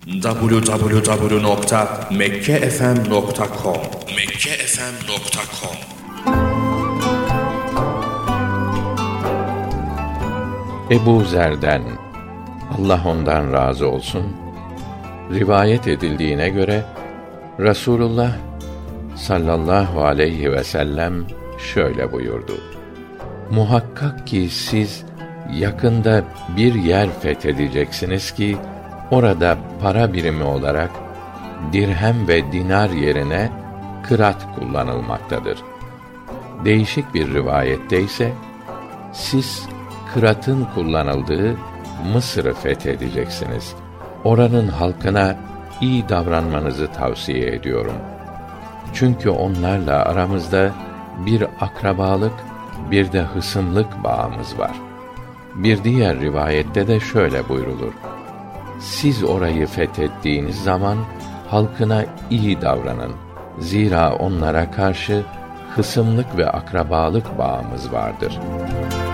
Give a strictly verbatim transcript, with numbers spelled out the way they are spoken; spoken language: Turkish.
double-u double-u double-u nokta mekke f m nokta com mekke f m nokta com Ebu Zer'den, Allah ondan razı olsun, rivayet edildiğine göre Rasulullah sallallahu aleyhi ve sellem şöyle buyurdu: Muhakkak ki siz yakında bir yer fethedeceksiniz ki orada para birimi olarak dirhem ve dinar yerine kırat kullanılmaktadır. Değişik bir rivayette ise siz kıratın kullanıldığı Mısır'ı fethedeceksiniz. Oranın halkına iyi davranmanızı tavsiye ediyorum. Çünkü onlarla aramızda bir akrabalık, bir de hısımlık bağımız var. Bir diğer rivayette de şöyle buyrulur: Siz orayı fethettiğiniz zaman halkına iyi davranın. Zira onlara karşı hısımlık ve akrabalık bağımız vardır.